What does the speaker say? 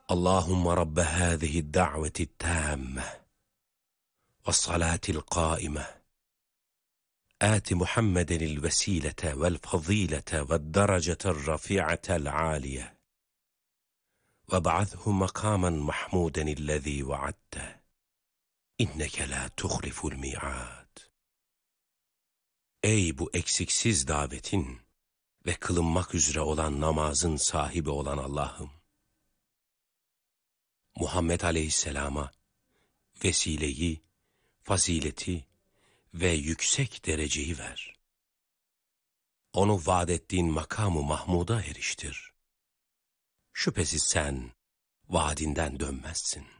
اللهم رب هذه الدعوة التامة والصلاة القائمة آت محمدا الوسيلة والفضيلة والدرجة الرفيعة العالية وابعثه مقاما محمودا الذي وعدته إنك لا تخلف الميعاد. Ey bu eksiksiz davetin ve kılınmak üzere olan namazın sahibi olan Allah'ım! Muhammed Aleyhisselam'a vesileyi, fazileti ve yüksek dereceyi ver. Onu vaad ettiğin makamı Mahmud'a eriştir. Şüphesiz sen vaadinden dönmezsin.